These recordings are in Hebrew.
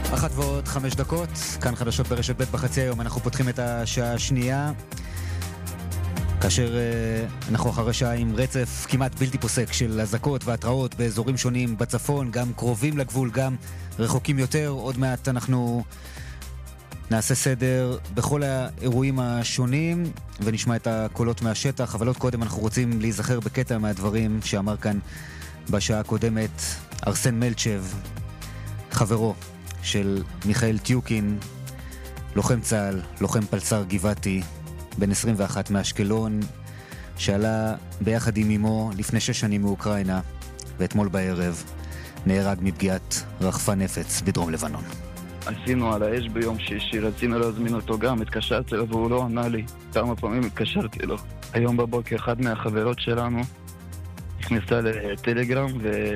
1:05, כאן חדשות ברשת ב' בחצי היום. אנחנו פותחים את השעה השנייה, כאשר אנחנו אחרי שעה עם רצף כמעט בלתי פוסק של אזעקות והתראות באזורים שונים בצפון, גם קרובים לגבול, גם רחוקים יותר. עוד מעט אנחנו נעשה סדר בכל האירועים השונים ונשמע את הקולות מהשטח, אבל עוד קודם אנחנו רוצים להיזכר בקטע מהדברים שאמר כאן בשעה הקודמת ארסן מלצ'ב, חברו של מיכאל טיוקין, לוחם צה"ל, לוחם פלס"ר גבעתי, בן 21 מאשקלון, שעלה ביחד עם אמו לפני 6 שנים מאוקראינה, ואתמול בערב נהרג מפגיעת רחפן נפץ בדרום לבנון. עשינו על האש ביום שישי, רצינו להזמין אותו גם, התקשרתי לו והוא לא ענה לי, כמה פעמים התקשרתי לו. היום בבוקר אחד מהחברות שלנו נכנסה לטלגרם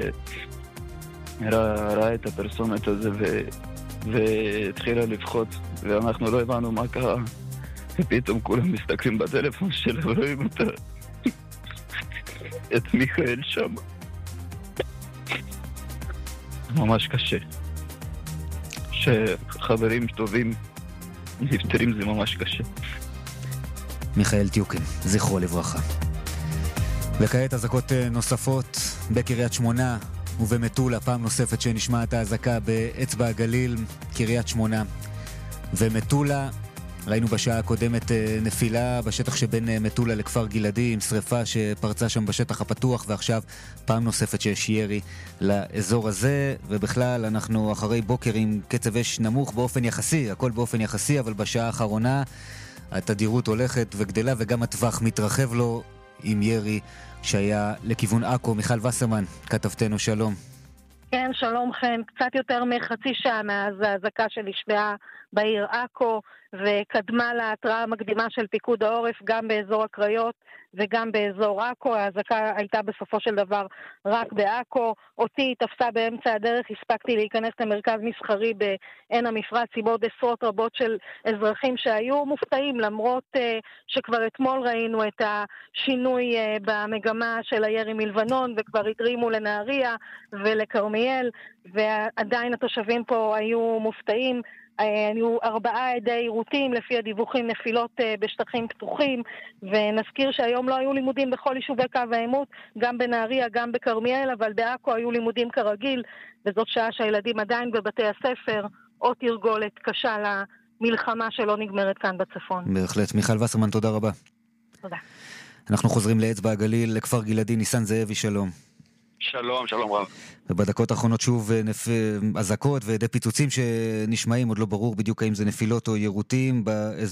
וראה את הפרסומת הזה והתחילה לבחוץ, ואנחנו לא הבנו מה קרה, ופתאום כולם מסתכלים בטלפון שלה ורואים אותה, את מיכאל שם. ממש קשה. שחברים טובים נפטרים, זה ממש קשה. מיכאל טיוקין, זכרו לברכה. וכעת אזעקות נוספות בקריית שמונה ובמטולה, פעם נוספת שנשמעת האזעקה באצבע הגליל, קריית שמונה ומטולה. ראינו בשעה הקודמת נפילה בשטח שבין מטולה לכפר גלעדי עם שריפה שפרצה שם בשטח הפתוח, ועכשיו פעם נוספת שיש ירי לאזור הזה. ובכלל אנחנו אחרי בוקר עם קצב אש נמוך באופן יחסי, הכל באופן יחסי, אבל בשעה האחרונה התדירות הולכת וגדלה וגם הטווח מתרחב לו, עם ירי שהיה לכיוון עכו. מיכל וסרמן, כתבתנו, שלום. כן, שלום חן. קצת יותר מחצי שעה מאז האזעקה שנשמעה בעיר עכו, וקדמה להתראה המקדימה של פיקוד העורף גם באזור הקריות וגם באזור עכו. האזעקה הייתה בסופו של דבר רק בעכו. אותי תפסה באמצע הדרך, הספקתי להיכנס למרכז מסחרי בעין המפרץ עם עוד עשרות רבות של אזרחים שהיו מופתעים, למרות שכבר אתמול ראינו את השינוי במגמה של הירי מלבנון, וכבר הדרימו לנהריה ולכרמיאל, ועדיין התושבים פה היו מופתעים. היו 4 עדי עירותים, לפי הדיווחים נפילות בשטחים פתוחים, ונזכיר שהיום לא היו לימודים בכל יישובי קו העימות, גם בנהריה, גם בכרמיאל, אבל בעכו היו לימודים כרגיל, וזאת שעה שהילדים עדיין בבתי הספר, עוד תרגולת קשה למלחמה שלא נגמרת כאן בצפון. בהחלט. מיכל וסרמן, תודה רבה. תודה. אנחנו חוזרים לאצבע הגליל, לכפר גלעדי. ניסן זאבי, שלום. שלום, שלום רב. ובדקות האחרונות שוב אזעקות ועדי פיצוצים שנשמעים, עוד לא ברור בדיוק האם זה נפילות או יירוטים באזור